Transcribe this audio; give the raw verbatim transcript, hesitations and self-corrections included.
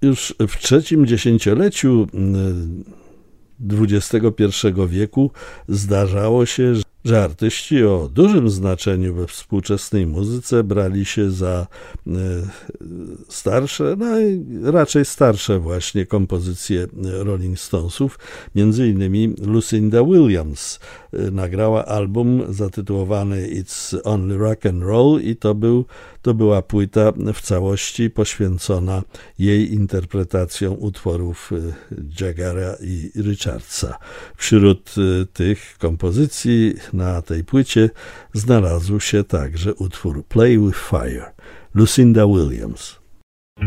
Już w trzecim dziesięcioleciu dwudziestego pierwszego wieku zdarzało się, że artyści o dużym znaczeniu we współczesnej muzyce brali się za starsze, no i raczej starsze właśnie kompozycje Rolling Stonesów. Między innymi Lucinda Williams nagrała album zatytułowany It's Only Rock and Roll i to, był, to była płyta w całości poświęcona jej interpretacjom utworów Jaggera i Richardsa. Wśród tych kompozycji na tej płycie znalazł się także utwór Play with Fire, Lucinda Williams.